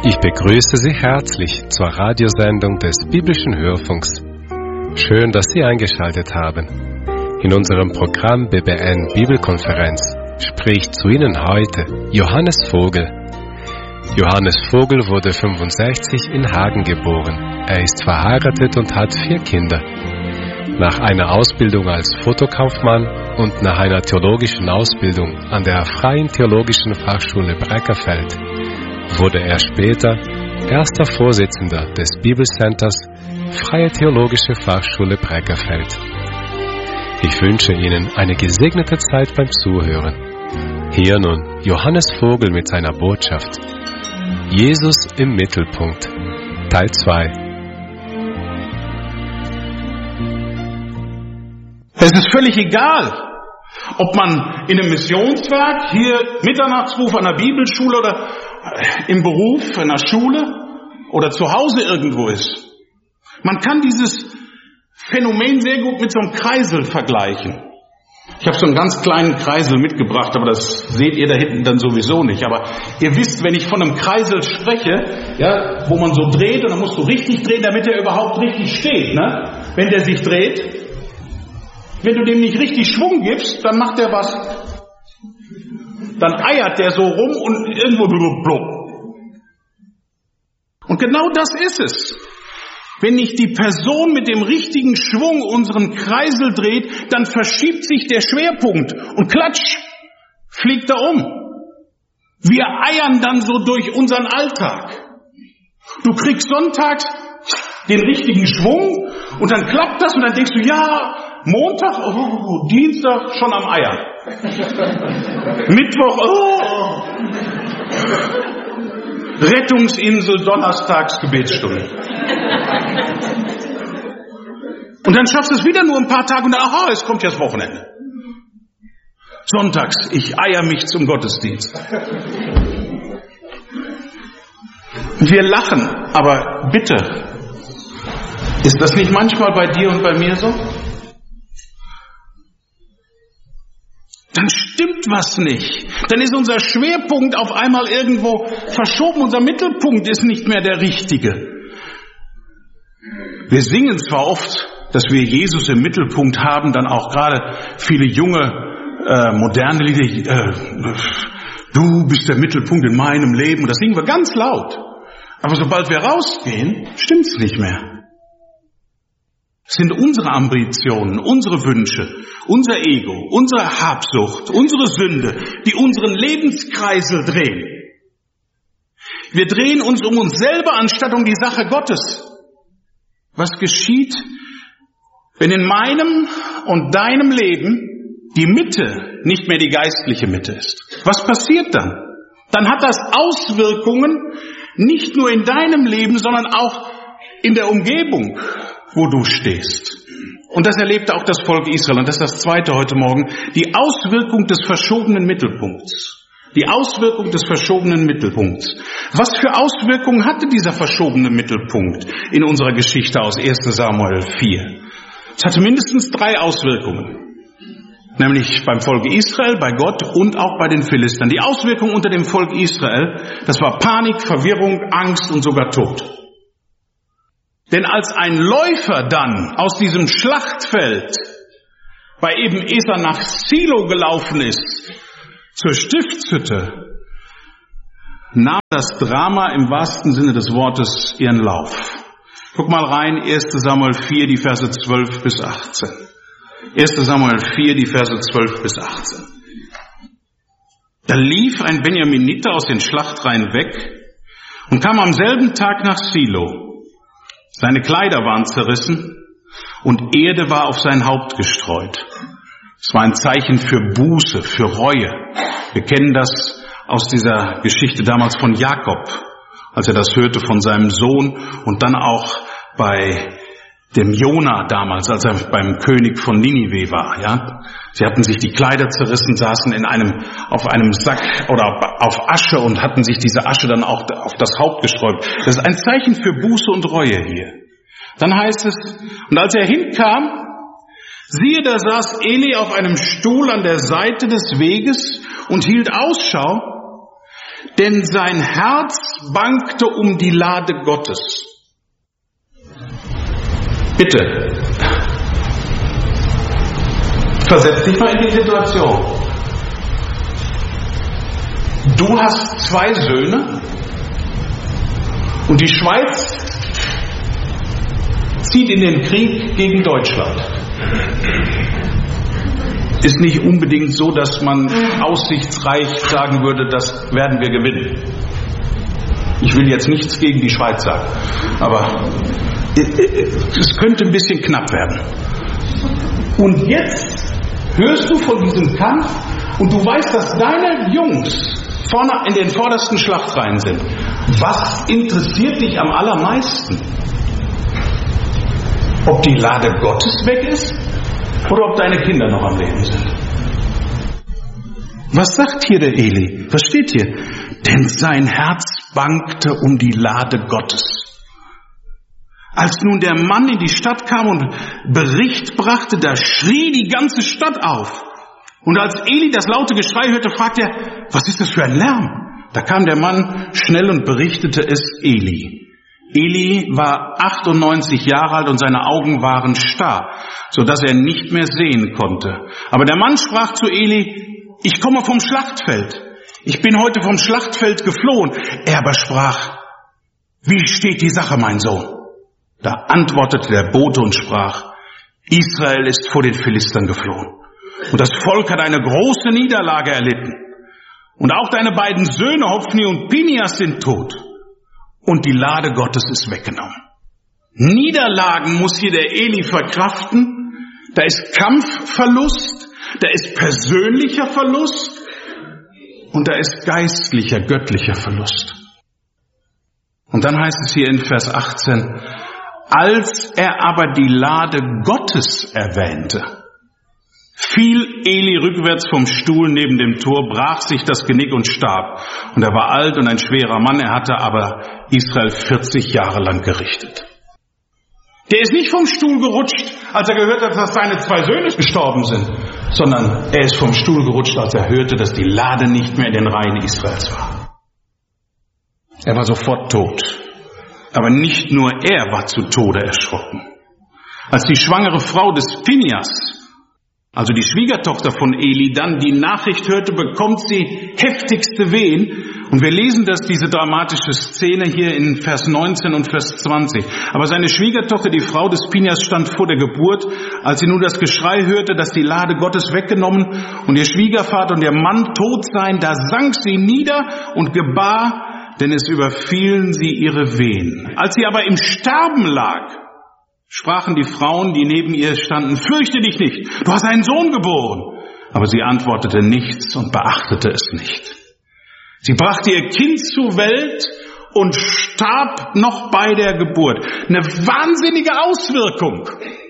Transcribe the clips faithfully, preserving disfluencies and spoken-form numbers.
Ich begrüße Sie herzlich zur Radiosendung des Biblischen Hörfunks. Schön, dass Sie eingeschaltet haben. In unserem Programm B B N Bibelkonferenz spricht zu Ihnen heute Johannes Vogel. Johannes Vogel wurde fünfundsechzig in Hagen geboren. Er ist verheiratet und hat vier Kinder. Nach einer Ausbildung als Fotokaufmann und nach einer theologischen Ausbildung an der Freien Theologischen Fachschule Breckerfeld wurde er später erster Vorsitzender des Bibelcenters Freie Theologische Fachschule Breckerfeld. Ich wünsche Ihnen eine gesegnete Zeit beim Zuhören. Hier nun Johannes Vogel mit seiner Botschaft. Jesus im Mittelpunkt, Teil zwei. Es ist völlig egal, ob man in einem Missionswerk, hier Mitternachtsruf an der Bibelschule oder im Beruf, in der Schule oder zu Hause irgendwo ist. Man kann dieses Phänomen sehr gut mit so einem Kreisel vergleichen. Ich habe so einen ganz kleinen Kreisel mitgebracht, aber das seht ihr da hinten dann sowieso nicht. Aber ihr wisst, wenn ich von einem Kreisel spreche, ja, wo man so dreht und dann musst du richtig drehen, damit er überhaupt richtig steht, ne? Wenn der sich dreht. Wenn du dem nicht richtig Schwung gibst, dann macht er was. Dann eiert der so rum und irgendwo blub. Und genau das ist es. Wenn nicht die Person mit dem richtigen Schwung unseren Kreisel dreht, dann verschiebt sich der Schwerpunkt und klatsch, fliegt er um. Wir eiern dann so durch unseren Alltag. Du kriegst sonntags den richtigen Schwung und dann klappt das und dann denkst du, ja, Montag, oh, Dienstag schon am Eiern. Mittwoch, oh. Rettungsinsel, donnerstags Gebetsstunde. Und dann schaffst du es wieder nur ein paar Tage und dann, aha, es kommt ja das Wochenende. Sonntags, ich eier mich zum Gottesdienst. Wir lachen, aber bitte, ist das nicht manchmal bei dir und bei mir so? Dann stimmt was nicht. Dann ist unser Schwerpunkt auf einmal irgendwo verschoben. Unser Mittelpunkt ist nicht mehr der richtige. Wir singen zwar oft, dass wir Jesus im Mittelpunkt haben, dann auch gerade viele junge, äh, moderne Lieder. Äh, du bist der Mittelpunkt in meinem Leben. Und das singen wir ganz laut. Aber sobald wir rausgehen, stimmt's nicht mehr. Es sind unsere Ambitionen, unsere Wünsche, unser Ego, unsere Habsucht, unsere Sünde, die unseren Lebenskreisel drehen. Wir drehen uns um uns selber anstatt um die Sache Gottes. Was geschieht, wenn in meinem und deinem Leben die Mitte nicht mehr die geistliche Mitte ist? Was passiert dann? Dann hat das Auswirkungen nicht nur in deinem Leben, sondern auch in der Umgebung, wo du stehst. Und das erlebte auch das Volk Israel. Und das ist das Zweite heute Morgen. Die Auswirkung des verschobenen Mittelpunkts. Die Auswirkung des verschobenen Mittelpunkts. Was für Auswirkungen hatte dieser verschobene Mittelpunkt in unserer Geschichte aus erster Samuel vier? Es hatte mindestens drei Auswirkungen. Nämlich beim Volk Israel, bei Gott und auch bei den Philistern. Die Auswirkung unter dem Volk Israel, das war Panik, Verwirrung, Angst und sogar Tod. Denn als ein Läufer dann aus diesem Schlachtfeld bei eben Eser nach Silo gelaufen ist, zur Stiftshütte, nahm das Drama im wahrsten Sinne des Wortes ihren Lauf. Guck mal rein, erster Samuel vier, die Verse zwölf bis achtzehn. erster Samuel vier, die Verse zwölf bis achtzehn. Da lief ein Benjaminiter aus den Schlachtreihen weg und kam am selben Tag nach Silo. Seine Kleider waren zerrissen und Erde war auf sein Haupt gestreut. Es war ein Zeichen für Buße, für Reue. Wir kennen das aus dieser Geschichte damals von Jakob, als er das hörte von seinem Sohn und dann auch bei dem Jona damals, als er beim König von Ninive war, ja. Sie hatten sich die Kleider zerrissen, saßen in einem, auf einem Sack oder auf Asche und hatten sich diese Asche dann auch auf das Haupt gesträubt. Das ist ein Zeichen für Buße und Reue hier. Dann heißt es, und als er hinkam, siehe, da saß Eli auf einem Stuhl an der Seite des Weges und hielt Ausschau. denn sein Herz bangte um die Lade Gottes. Bitte, versetz dich mal in die Situation. Du hast zwei Söhne und die Schweiz zieht in den Krieg gegen Deutschland. Ist nicht unbedingt so, dass man aussichtsreich sagen würde, das werden wir gewinnen. Ich will jetzt nichts gegen die Schweiz sagen, aber es könnte ein bisschen knapp werden. Und jetzt hörst du von diesem Kampf und du weißt, dass deine Jungs vorne in den vordersten Schlachtreihen sind. Was interessiert dich am allermeisten? Ob die Lade Gottes weg ist oder ob deine Kinder noch am Leben sind? Was sagt hier der Eli? Was steht hier? Denn sein Herz bangte um die Lade Gottes. Als nun der Mann in die Stadt kam und Bericht brachte, da schrie die ganze Stadt auf. Und als Eli das laute Geschrei hörte, fragte er, was ist das für ein Lärm? Da kam der Mann schnell und berichtete es Eli. Eli war achtundneunzig Jahre alt und seine Augen waren starr, so dass er nicht mehr sehen konnte. Aber der Mann sprach zu Eli, ich komme vom Schlachtfeld. Ich bin heute vom Schlachtfeld geflohen. Er aber sprach, wie steht die Sache, mein Sohn? Da antwortete der Bote und sprach, Israel ist vor den Philistern geflohen. Und das Volk hat eine große Niederlage erlitten. Und auch deine beiden Söhne, Hofni und Phinehas, sind tot. Und die Lade Gottes ist weggenommen. Niederlagen muss hier der Eli verkraften. Da ist Kampfverlust, da ist persönlicher Verlust und da ist geistlicher, göttlicher Verlust. Und dann heißt es hier in Vers achtzehn, als er aber die Lade Gottes erwähnte, fiel Eli rückwärts vom Stuhl neben dem Tor, brach sich das Genick und starb. Und er war alt und ein schwerer Mann, er hatte aber Israel vierzig Jahre lang gerichtet. Der ist nicht vom Stuhl gerutscht, als er gehört hat, dass seine zwei Söhne gestorben sind, sondern er ist vom Stuhl gerutscht, als er hörte, dass die Lade nicht mehr in den Reihen Israels war. Er war sofort tot. Aber nicht nur er war zu Tode erschrocken. Als die schwangere Frau des Phinehas, also die Schwiegertochter von Eli, dann die Nachricht hörte, bekommt sie heftigste Wehen. Und wir lesen das, diese dramatische Szene hier in Vers neunzehn und Vers zwanzig. Aber seine Schwiegertochter, die Frau des Phinehas, stand vor der Geburt. Als sie nun das Geschrei hörte, dass die Lade Gottes weggenommen und ihr Schwiegervater und ihr Mann tot seien, da sank sie nieder und gebar, denn es überfielen sie ihre Wehen. Als sie aber im Sterben lag, sprachen die Frauen, die neben ihr standen, fürchte dich nicht, du hast einen Sohn geboren. Aber sie antwortete nichts und beachtete es nicht. Sie brachte ihr Kind zur Welt und starb noch bei der Geburt. Eine wahnsinnige Auswirkung.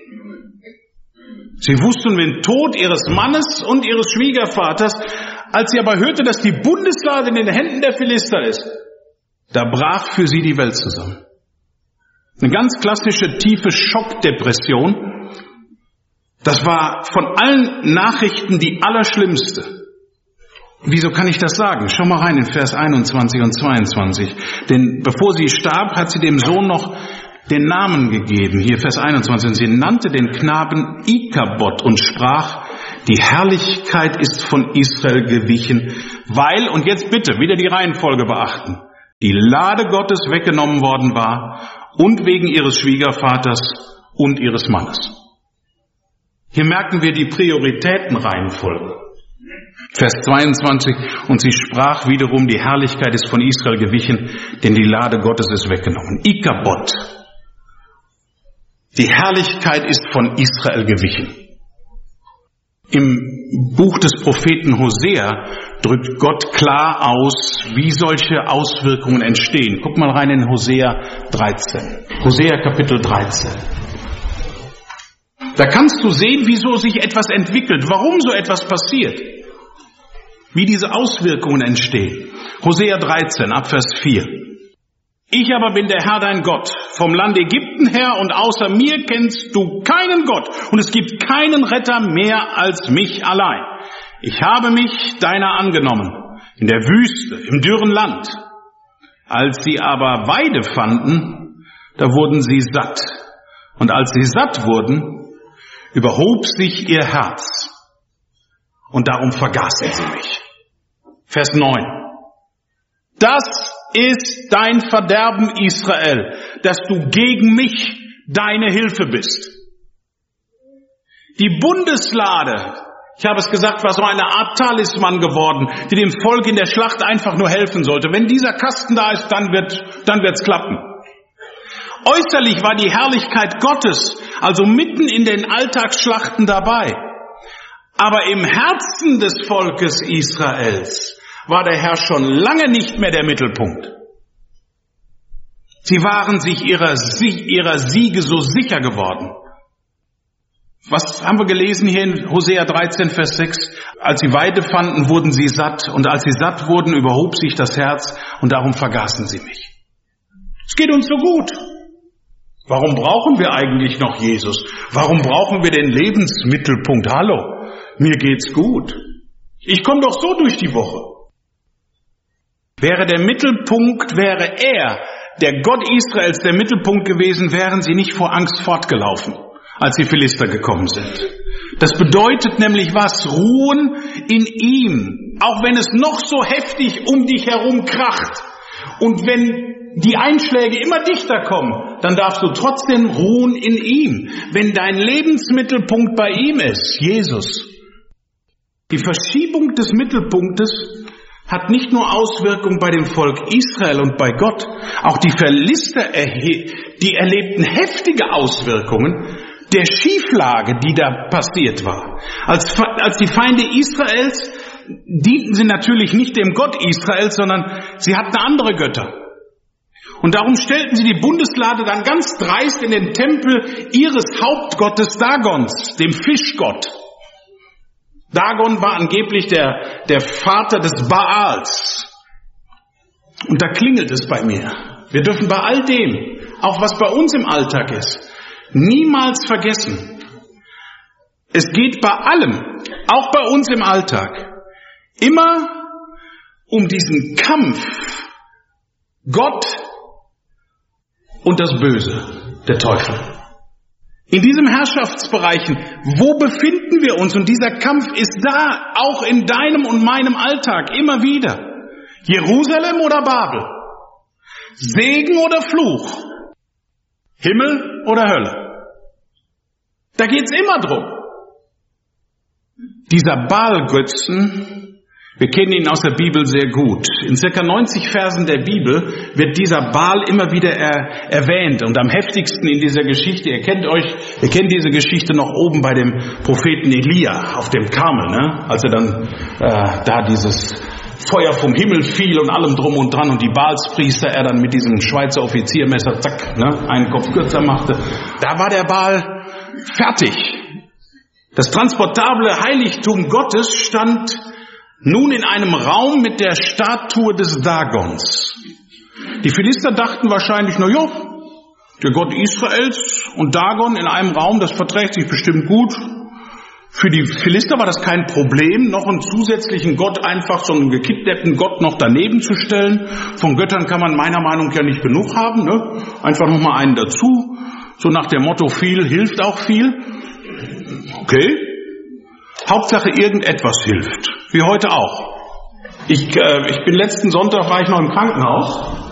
Sie wussten den Tod ihres Mannes und ihres Schwiegervaters. Als sie aber hörte, dass die Bundeslade in den Händen der Philister ist, da brach für sie die Welt zusammen. Eine ganz klassische tiefe Schockdepression. Das war von allen Nachrichten die allerschlimmste. Wieso kann ich das sagen? Schau mal rein in Vers einundzwanzig und zweiundzwanzig. Denn bevor sie starb, hat sie dem Sohn noch den Namen gegeben. Hier Vers einundzwanzig. Und sie nannte den Knaben Ikabod und sprach, die Herrlichkeit ist von Israel gewichen, weil, und jetzt bitte wieder die Reihenfolge beachten, die Lade Gottes weggenommen worden war und wegen ihres Schwiegervaters und ihres Mannes. Hier merken wir die Prioritätenreihenfolge. Vers zweiundzwanzig, und sie sprach wiederum, die Herrlichkeit ist von Israel gewichen, denn die Lade Gottes ist weggenommen. Ikabod. Die Herrlichkeit ist von Israel gewichen. Im Buch des Propheten Hosea drückt Gott klar aus, wie solche Auswirkungen entstehen. Guck mal rein in Hosea dreizehn. Hosea Kapitel dreizehn. Da kannst du sehen, wieso sich etwas entwickelt, warum so etwas passiert. Wie diese Auswirkungen entstehen. Hosea dreizehn, ab Vers vier. Ich aber bin der Herr dein Gott, vom Land Ägypten her, und außer mir kennst du keinen Gott, und es gibt keinen Retter mehr als mich allein. Ich habe mich deiner angenommen. in der Wüste, im dürren Land. Als sie aber Weide fanden, da wurden sie satt. Und als sie satt wurden, überhob sich ihr Herz. Und darum vergaßen sie mich. Vers neun. Das ist dein Verderben, Israel, dass du gegen mich deine Hilfe bist. Die Bundeslade, ich habe es gesagt, war so eine Art Talisman geworden, die dem Volk in der Schlacht einfach nur helfen sollte. Wenn dieser Kasten da ist, dann wird, dann wird's klappen. Äußerlich war die Herrlichkeit Gottes also mitten in den Alltagsschlachten dabei. Aber im Herzen des Volkes Israels war der Herr schon lange nicht mehr der Mittelpunkt. Sie waren sich ihrer, ihrer Siege so sicher geworden. Was haben wir gelesen hier in Hosea dreizehn, Vers sechs? Als sie Weide fanden, wurden sie satt. Und als sie satt wurden, überhob sich das Herz. Und darum vergaßen sie mich. Es geht uns so gut. Warum brauchen wir eigentlich noch Jesus? Warum brauchen wir den Lebensmittelpunkt? Hallo, mir geht's gut. Ich komme doch so durch die Woche. Wäre der Mittelpunkt, wäre er, der Gott Israels, der Mittelpunkt gewesen, wären sie nicht vor Angst fortgelaufen, als die Philister gekommen sind. Das bedeutet nämlich was? Ruhen in ihm. Auch wenn es noch so heftig um dich herum kracht. Und wenn die Einschläge immer dichter kommen, dann darfst du trotzdem ruhen in ihm. Wenn dein Lebensmittelpunkt bei ihm ist, Jesus. Die Verschiebung des Mittelpunktes hat nicht nur Auswirkungen bei dem Volk Israel und bei Gott. Auch die Philister, die erlebten heftige Auswirkungen der Schieflage, die da passiert war. Als, als die Feinde Israels dienten sie natürlich nicht dem Gott Israels, sondern sie hatten andere Götter. Und darum stellten sie die Bundeslade dann ganz dreist in den Tempel ihres Hauptgottes Dagons, dem Fischgott. Dagon war angeblich der, der Vater des Baals. Und da klingelt es bei mir. Wir dürfen bei all dem, auch was bei uns im Alltag ist, niemals vergessen. Es geht bei allem, auch bei uns im Alltag, immer um diesen Kampf Gott und das Böse, der Teufel. In diesem Herrschaftsbereichen, wo befinden wir uns? Und dieser Kampf ist da, auch in deinem und meinem Alltag, immer wieder. Jerusalem oder Babel? Segen oder Fluch? Himmel oder Hölle? Da geht's immer drum. Dieser Baal-Götzen, wir kennen ihn aus der Bibel sehr gut. In circa neunzig Versen der Bibel wird dieser Baal immer wieder er, erwähnt. Und am heftigsten in dieser Geschichte, ihr kennt euch, ihr kennt diese Geschichte noch oben bei dem Propheten Elia auf dem Karmel, ne? Als er dann äh, da dieses Feuer vom Himmel fiel und allem drum und dran und die Baalspriester er dann mit diesem Schweizer Offiziermesser, zack, ne, einen Kopf kürzer machte. Da war der Baal fertig. Das transportable Heiligtum Gottes stand nun in einem Raum mit der Statue des Dagons. Die Philister dachten wahrscheinlich, na ja, der Gott Israels und Dagon in einem Raum, das verträgt sich bestimmt gut. Für die Philister war das kein Problem, noch einen zusätzlichen Gott, einfach so einen gekidnappten Gott noch daneben zu stellen. Von Göttern kann man meiner Meinung nach ja nicht genug haben, ne? Einfach noch mal einen dazu. So nach dem Motto, viel hilft auch viel. Okay. Hauptsache irgendetwas hilft. Wie heute auch. Ich, äh, ich bin letzten Sonntag, war ich noch im Krankenhaus.